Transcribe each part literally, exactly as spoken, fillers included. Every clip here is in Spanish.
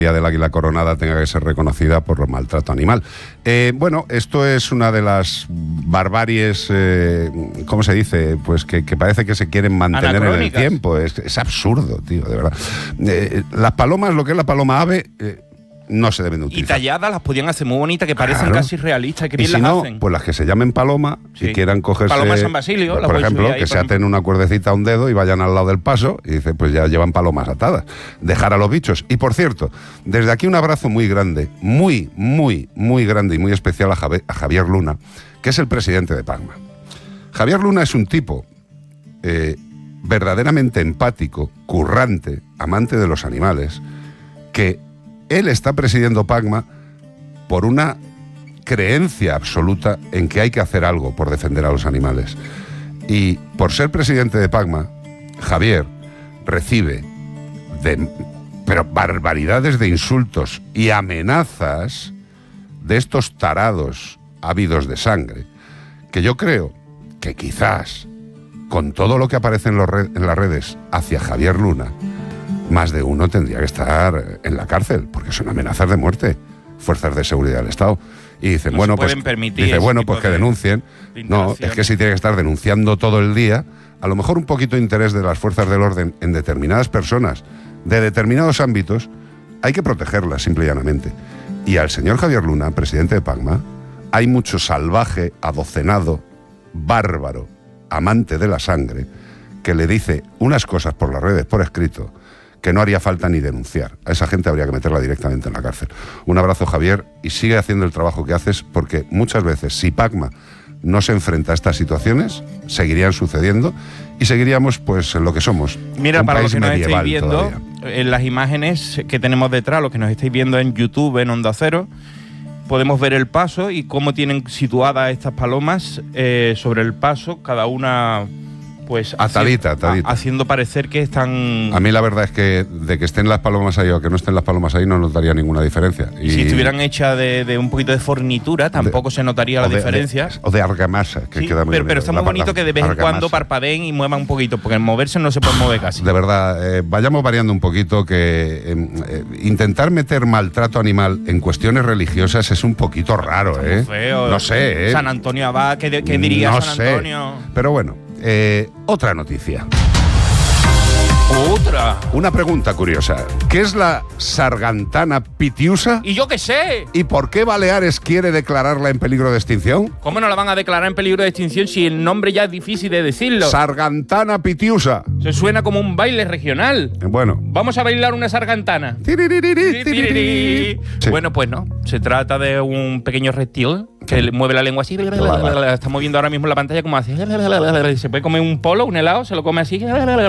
del águila coronada tenga que ser reconocida por maltrato animal. Eh, bueno, esto es una de las barbaries, eh, ¿cómo se dice? Pues que, que parece que se quieren mantener en el tiempo. Es, es absurdo, tío, de verdad. Eh, las palomas, lo que es la paloma ave... Eh, no se deben utilizar. Y talladas las podían hacer muy bonitas, que parecen claro. casi realistas, que bien y si las no, hacen. Pues las que se llamen paloma sí. y quieran cogerse... Paloma San Basilio. Pues, por ejemplo, ahí, que por se ejemplo. aten una cuerdecita a un dedo y vayan al lado del paso y dice, pues ya llevan palomas atadas. Dejar a los bichos. Y por cierto, desde aquí un abrazo muy grande, muy, muy, muy grande y muy especial a, Javier, a Javier Luna, que es el presidente de Pagma. Javier Luna es un tipo eh, verdaderamente empático, currante, amante de los animales, que... Él está presidiendo Pagma por una creencia absoluta en que hay que hacer algo por defender a los animales. Y por ser presidente de Pagma, Javier recibe de, pero barbaridades de insultos y amenazas de estos tarados ávidos de sangre, que yo creo que quizás, con todo lo que aparece en, los red, en las redes hacia Javier Luna, más de uno tendría que estar en la cárcel, porque son amenazas de muerte, fuerzas de seguridad del Estado. Y dicen, no bueno, pues, dice, bueno, pues que de denuncien. No, es que si tiene que estar denunciando todo el día, a lo mejor un poquito de interés de las fuerzas del orden en determinadas personas, de determinados ámbitos, hay que protegerlas, simple y llanamente. Y al señor Javier Luna, presidente de Pagma, hay mucho salvaje, adocenado, bárbaro, amante de la sangre, que le dice unas cosas por las redes, por escrito, que no haría falta ni denunciar. A esa gente habría que meterla directamente en la cárcel. Un abrazo, Javier, y sigue haciendo el trabajo que haces, porque muchas veces, si Pagma no se enfrenta a estas situaciones, seguirían sucediendo y seguiríamos pues en lo que somos. Mira, un para país los que nos estáis viendo, todavía. En las imágenes que tenemos detrás, los que nos estáis viendo en YouTube, en Onda Cero, podemos ver el paso y cómo tienen situadas estas palomas eh, sobre el paso, cada una... pues atadita, haciendo, atadita. haciendo parecer que están... A mí la verdad es que de que estén las palomas ahí o que no estén las palomas ahí no notaría ninguna diferencia. Y, y si estuvieran hechas de, de un poquito de fornitura, tampoco de, se notaría la de, diferencia. De, o de argamasa, que sí, queda muy pero, bien. pero está muy bonito la, que de vez en cuando parpadeen y muevan un poquito, porque al moverse no se puede mover casi. De verdad, eh, vayamos variando un poquito, que eh, eh, intentar meter maltrato animal en cuestiones religiosas es un poquito raro, está ¿eh? Muy feo. No sé, ¿eh? San Antonio Abad, ¿qué, qué diría no San sé. Antonio? Pero bueno, eh, otra noticia. Otra. Una pregunta curiosa. ¿Qué es la sargantana pitiusa? ¿Y yo qué sé? ¿Y por qué Baleares quiere declararla en peligro de extinción? ¿Cómo no la van a declarar en peligro de extinción si el nombre ya es difícil de decirlo? Sargantana pitiusa. Se suena como un baile regional. Bueno. Vamos a bailar una sargantana. Tiririri, tiririri. Sí. Bueno, pues no. Se trata de un pequeño reptil que sí. mueve la lengua así. Está moviendo ahora mismo en la pantalla como así. Se puede comer un polo, un helado, se lo come así.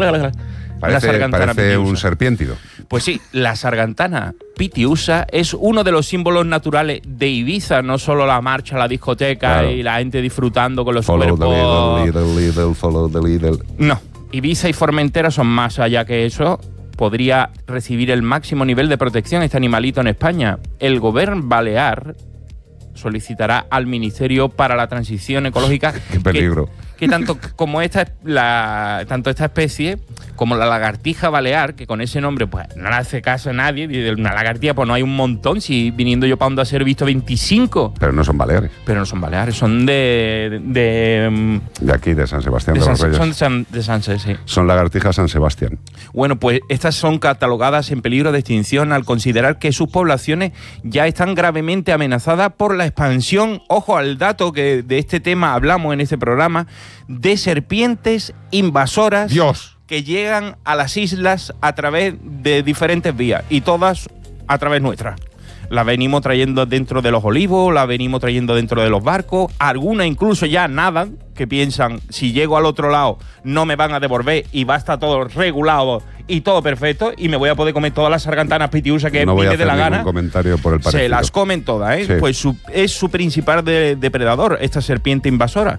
Parece, parece un serpiéntido. Pues sí, la sargantana pitiusa es uno de los símbolos naturales de Ibiza, no solo la marcha, la discoteca claro. y la gente disfrutando con los follow cuerpos. The little, little, little, follow the little. No, Ibiza y Formentera son más allá que eso. Podría recibir el máximo nivel de protección este animalito en España. El gobierno balear solicitará al Ministerio para la Transición Ecológica Qué peligro. Que, que tanto como esta la tanto esta especie como la lagartija balear, que con ese nombre pues no le hace caso a nadie, de una lagartija pues no hay un montón, si viniendo yo para Onda Cero he visto veinticinco. Pero no son baleares. Pero no son baleares, son de... De, de aquí, de San Sebastián de, de, San, los Reyes. Son de San, de San sí. Son lagartijas San Sebastián. Bueno, pues estas son catalogadas en peligro de extinción al considerar que sus poblaciones ya están gravemente amenazadas por la expansión, ojo al dato que de este tema hablamos en este programa, de serpientes invasoras. Dios. Que llegan a las islas a través de diferentes vías y todas a través nuestra. La venimos trayendo dentro de los olivos, la venimos trayendo dentro de los barcos, algunas incluso ya nadan, que piensan, si llego al otro lado no me van a devolver y va a estar todo regulado y todo perfecto y me voy a poder comer todas las sargantanas pitiusas que no me dé la gana. No comentario por el parecido. Se las comen todas, ¿eh? Sí. Pues su, es su principal de, depredador, esta serpiente invasora.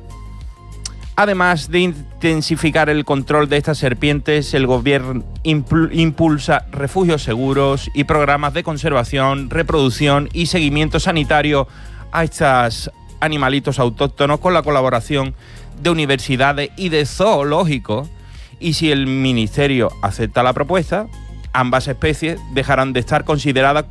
Además de intensificar el control de estas serpientes, el gobierno impulsa refugios seguros y programas de conservación, reproducción y seguimiento sanitario a estos animalitos autóctonos con la colaboración de universidades y de zoológicos. Y si el ministerio acepta la propuesta, ambas especies dejarán de estar consideradas